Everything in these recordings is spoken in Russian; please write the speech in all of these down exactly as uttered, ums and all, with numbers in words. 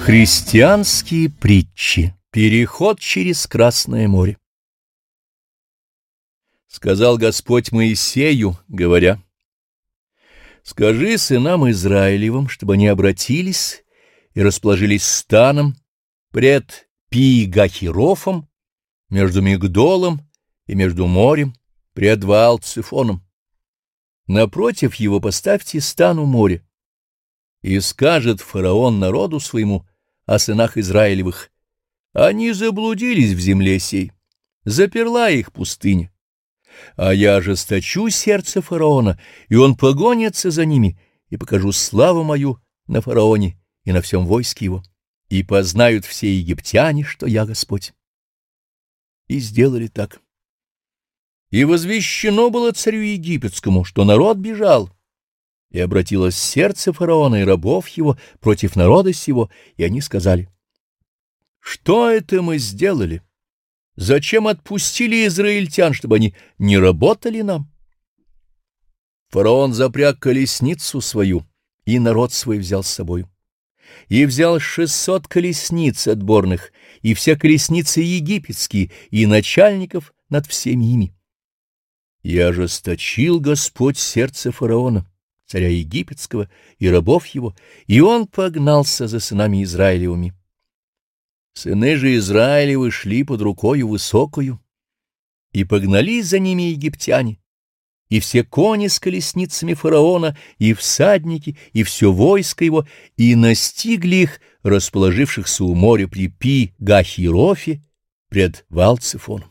Христианские притчи. Переход через Красное море. Сказал Господь Моисею, говоря: «Скажи сынам Израилевым, чтобы они обратились и расположились станом пред Пи-Гахирофом, между Мигдолом и между морем, пред Ваал-Цефоном. Напротив его поставьте стан у моря. И скажет фараон народу своему о сынах Израилевых: они заблудились в земле сей, заперла их пустыня. А я ожесточу сердце фараона, и он погонится за ними, и покажу славу мою на фараоне и на всем войске его, и познают все египтяне, что я Господь». И сделали так. И возвещено было царю египетскому, что народ бежал, и обратилось сердце фараона и рабов его против народа сего, и они сказали: «Что это мы сделали? Зачем отпустили израильтян, чтобы они не работали нам?» Фараон запряг колесницу свою, и народ свой взял с собой. И взял шестьсот колесниц отборных, и все колесницы египетские, и начальников над всеми ими. И ожесточил Господь сердце фараона, царя египетского, и рабов его, и он погнался за сынами Израилевыми. Сыны же Израилевы шли под рукою высокою, и погнались за ними египтяне, и все кони с колесницами фараона, и всадники, и все войско его, и настигли их, расположившихся у моря при Пи-Гахирофе пред Ваал-Цефоном.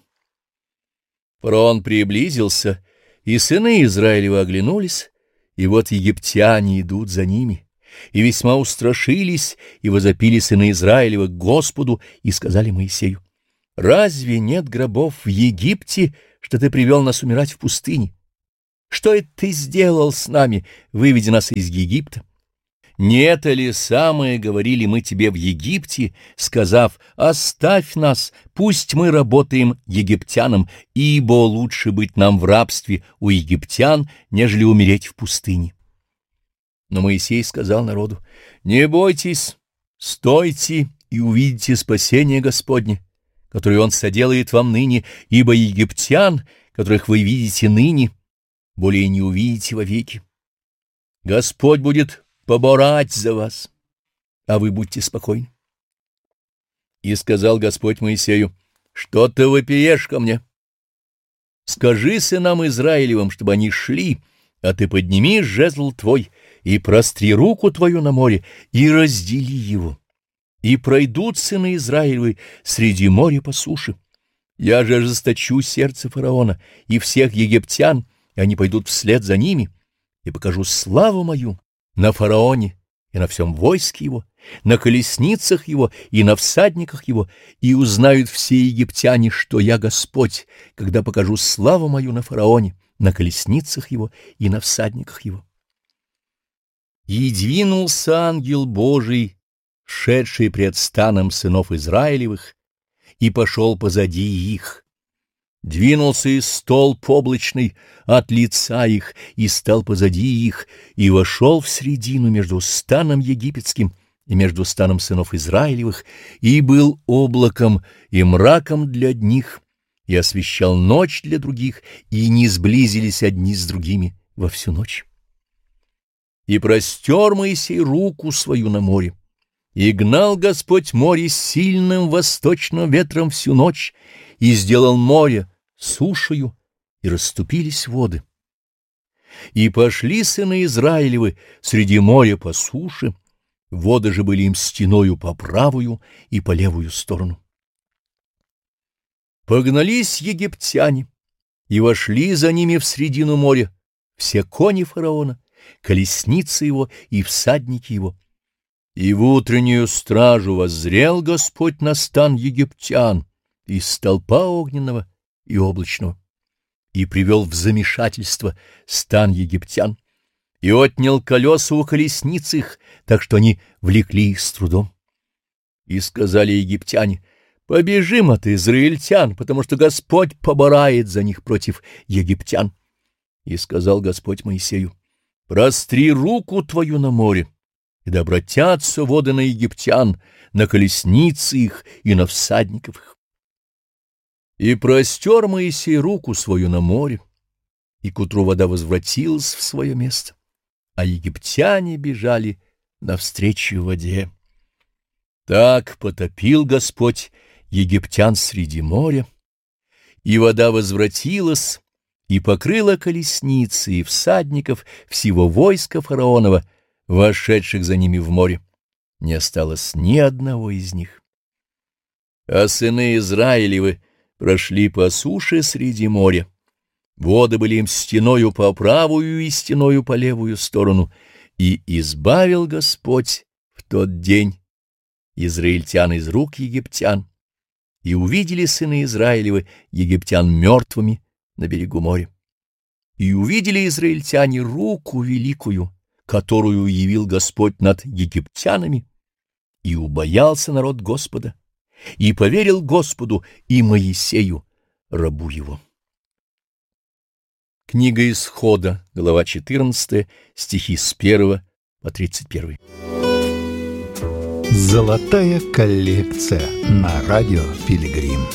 Фараон приблизился, и сыны Израилева оглянулись, и вот египтяне идут за ними, и весьма устрашились, и возопили сыны Израилева к Господу, и сказали Моисею: «Разве нет гробов в Египте, что ты привел нас умирать в пустыне? Что это ты сделал с нами, выведя нас из Египта? Не это ли самое говорили мы тебе в Египте, сказав: оставь нас, пусть мы работаем египтянам, ибо лучше быть нам в рабстве у египтян, нежели умереть в пустыне?» Но Моисей сказал народу: «Не бойтесь, стойте и увидите спасение Господне, которое Он соделает вам ныне, ибо египтян, которых вы видите ныне, более не увидите вовеки. Господь будет поборать за вас, а вы будьте спокойны». И сказал Господь Моисею: «Что ты вопиешь ко мне? Скажи сынам Израилевым, чтобы они шли, а ты подними жезл твой и простри руку твою на море, и раздели его, и пройдут сыны Израилевы среди моря по суше. Я же ожесточу сердце фараона и всех египтян, и они пойдут вслед за ними, и покажу славу мою на фараоне и на всем войске его, на колесницах его и на всадниках его, и узнают все египтяне, что я Господь, когда покажу славу мою на фараоне, на колесницах его и на всадниках его». И двинулся ангел Божий, шедший пред станом сынов Израилевых, и пошел позади их. Двинулся и столб облачный от лица их, и стал позади их, и вошел в средину между станом египетским и между станом сынов Израилевых, и был облаком и мраком для одних, и освещал ночь для других, и не сблизились одни с другими во всю ночь. И простер Моисей руку свою на море, и гнал Господь море сильным восточным ветром всю ночь, и сделал море сушею, и расступились воды. И пошли сыны Израилевы среди моря по суше, воды же были им стеною по правую и по левую сторону. Погнались египтяне, и вошли за ними в средину моря все кони фараона, колесницы его и всадники его. И в утреннюю стражу воззрел Господь на стан египтян из столпа огненного и облачного, и привел в замешательство стан египтян, и отнял колеса у колесниц их, так что они влекли их с трудом. И сказали египтяне: «Побежим от израильтян, потому что Господь поборает за них против египтян». И сказал Господь Моисею: «Простри руку твою на море, и да обратятся воды на египтян, на колесницы их и на всадников их. И простер Моисей руку свою на море, и к утру вода возвратилась в свое место, а египтяне бежали навстречу воде. Так потопил Господь египтян среди моря, и вода возвратилась и покрыла колесницы и всадников всего войска фараонова, вошедших за ними в море. Не осталось ни одного из них. А сыны Израилевы прошли по суше среди моря. Воды были им стеною по правую и стеною по левую сторону, и избавил Господь в тот день израильтян из рук египтян, и увидели сыны Израилевы египтян мертвыми на берегу моря. И увидели израильтяне руку великую, которую явил Господь над египтянами, и убоялся народ Господа, и поверил Господу и Моисею, рабу его. Книга Исхода, глава четырнадцатая, стихи с первого по тридцать первый. Золотая коллекция на радио Пилигрим.